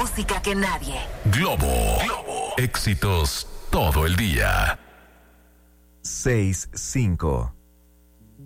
música que nadie. Globo. Éxitos todo el día. 6-5